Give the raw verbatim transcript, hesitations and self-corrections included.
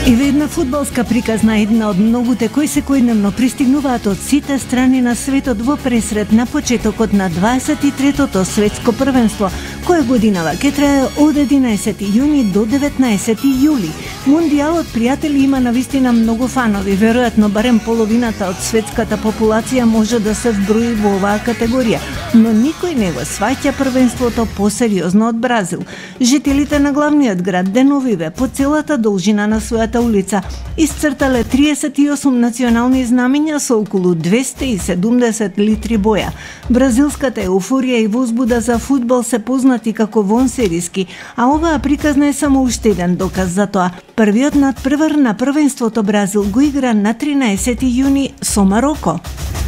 Еве една фудбалска приказна, една од многуте кои секојдневно пристигнуваат од сите страни на светот во пресрет на почетокот на дваесет и третото светско првенство, кое годинава ќе трае од единаесети јуни до деветнаесети јули. Мондијалот, пријатели, има навистина многу фанови, веројатно барем половината од светската популација може да се вброи во оваа категорија, но никој не го сваќа првенството посериозно од Бразил. Жителите на главниот град деновиве по целата должина на својата улица исцртале триесет и осум национални знамиња со околу двесте и седумдесет литри боја. Бразилската еуфорија и возбуда за фудбал се познати како вонсериски, а оваа приказна е само уште еден доказ за тоа. Првиот надпревар на првенството Бразил го игра на тринаесети јуни со Мароко.